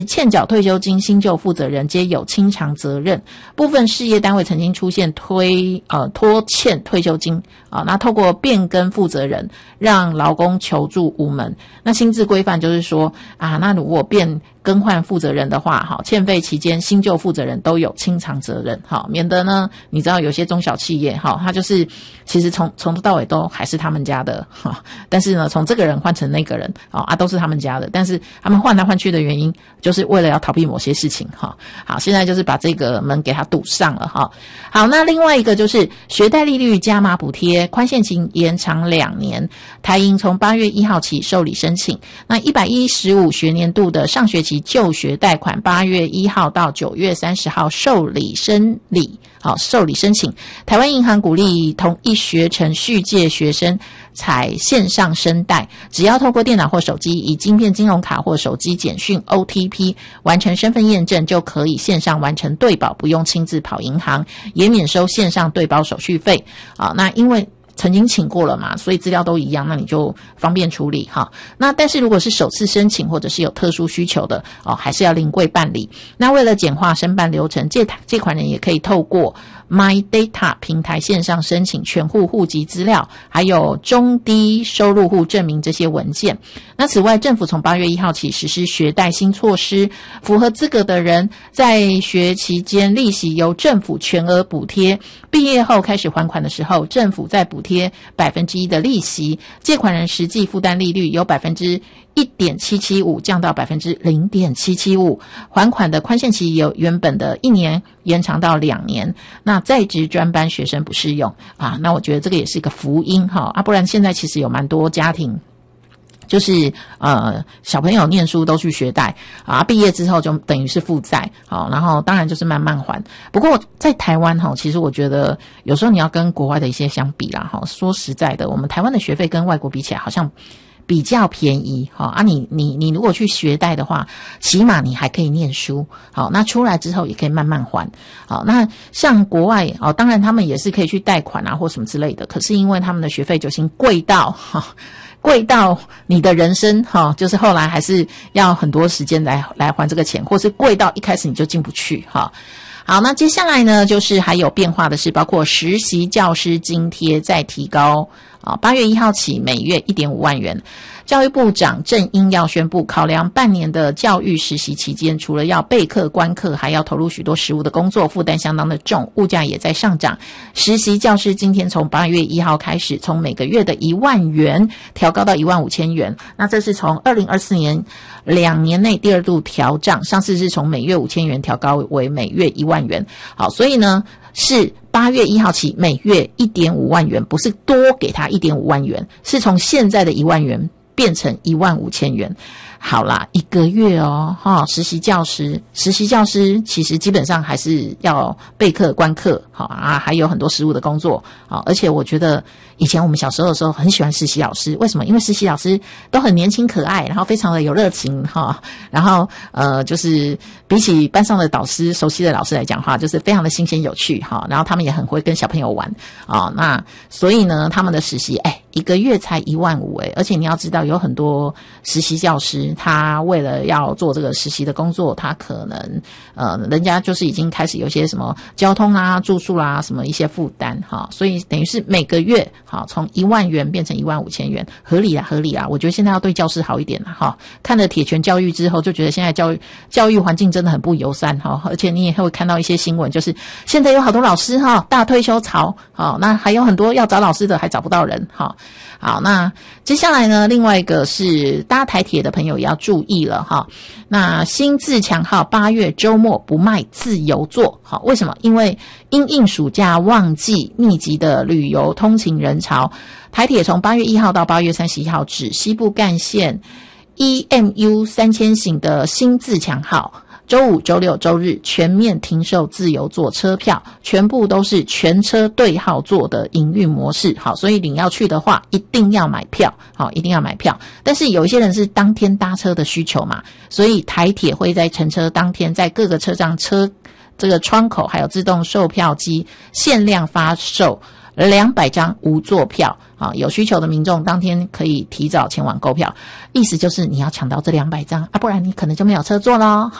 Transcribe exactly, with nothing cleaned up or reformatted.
欠缴退休金新旧负责人皆有清偿责任。部分事业单位曾经出现推呃拖欠退休金啊，那透过变更负责人让劳工求助无门。那新制规范就是说啊，那如果变更换负责人的话，好，欠费期间新旧负责人都有清偿责任，好，免得呢，你知道有些中小企业，好，他就是其实从从头到尾都还是他们家的，哈，但是呢，从这个人换成那个人，哦啊，都是他们家的，但是他们换来换去的原因，就是为了要逃避某些事情，哈，好，现在就是把这个门给他堵上了，哈，好，那另外一个就是学贷利率加码补贴，宽限期延长两年，台银从八月一号起受理申请，那一百一十五学年度的上学期就学贷款八月一号到九月三十号受理申理，好，受理申请。台湾银行鼓励同一学程续届学生采线上申贷，只要透过电脑或手机，以晶片金融卡或手机简讯 O T P 完成身份验证，就可以线上完成对保，不用亲自跑银行，也免收线上对保手续费。啊，那因为曾经请过了嘛，所以资料都一样，那你就方便处理哈。那但是如果是首次申请或者是有特殊需求的哦，还是要临柜办理。那为了简化申办流程，借借款人也可以透过 My Data 平台线上申请全户户籍资料，还有中低收入户证明这些文件。那此外，政府从八月一号起实施学贷新措施，符合资格的人在学期间利息由政府全额补贴，毕业后开始还款的时候，政府再补贴百分之一的利息，借款人实际负担利率由百分之一点七七五降到百分之零点七七五，还款的宽限期由原本的一年延长到两年。那在职专班学生不适用啊，那我觉得这个也是一个福音哈啊，不然现在其实有蛮多家庭。就是呃小朋友念书都去学贷啊，毕业之后就等于是负债，好，然后当然就是慢慢还。不过在台湾哈，其实我觉得有时候你要跟国外的一些相比啦哈，说实在的，我们台湾的学费跟外国比起来好像比较便宜哈啊你，你你你如果去学贷的话，起码你还可以念书，好，那出来之后也可以慢慢还，好，那像国外哦，当然他们也是可以去贷款啊或什么之类的，可是因为他们的学费就已经贵到哈。贵到你的人生哈，就是后来还是要很多时间来来还这个钱，或是贵到一开始你就进不去哈。好，那接下来呢，就是还有变化的是，包括实习教师津贴再提高啊，八月一号起每月 一点五万元。教育部长郑英要宣布，考量半年的教育实习期间，除了要备课观课，还要投入许多实务的工作，负担相当的重，物价也在上涨。实习教师今天从八月一号开始，从每个月的一万元调高到一万五千元。那这是从二零二四年两年内第二度调涨，上次是从每月五千元调高为每月一万元。好，所以呢是八月一号起每月 一点五万元，不是多给他 一点五万元，是从现在的一万元变成一万五千元。好啦，一个月哦，哈，实习教师，实习教师其实基本上还是要备课观课，好啊，还有很多实务的工作，好，而且我觉得以前我们小时候的时候很喜欢实习老师，为什么？因为实习老师都很年轻可爱，然后非常的有热情哈，然后呃，就是比起班上的导师熟悉的老师来讲话，就是非常的新鲜有趣哈，然后他们也很会跟小朋友玩啊，那所以呢，他们的实习哎。一个月才一万五诶，而且你要知道有很多实习教师，他为了要做这个实习的工作，他可能呃，人家就是已经开始有些什么交通啊、住宿啦、什么一些负担哈，所以等于是每个月哈从一万元变成一万五千元，合理啦，合理啦。我觉得现在要对教师好一点啦哈。看了铁拳教育之后，就觉得现在教育教育环境真的很不友善哈，而且你也会看到一些新闻，就是现在有好多老师哈大退休潮，好，那还有很多要找老师的还找不到人哈。好，那接下来呢，另外一个是搭台铁的朋友也要注意了哈。那新自强号八月周末不卖自由座，好，为什么？因为因应暑假旺季密集的旅游通勤人潮，台铁从八月一号到八月三十一号止西部干线 E M U 三千型的新自强号。周五、周六、周日全面停售自由座车票，全部都是全车对号座的营运模式。好，所以你要去的话，一定要买票，好，一定要买票。但是有一些人是当天搭车的需求嘛，所以台铁会在乘车当天，在各个车站车这个窗口还有自动售票机限量发售两百张无座票。 啊，有需求的民众当天可以提早前往购票，意思就是你要抢到这两百张啊，不然你可能就没有车坐咯。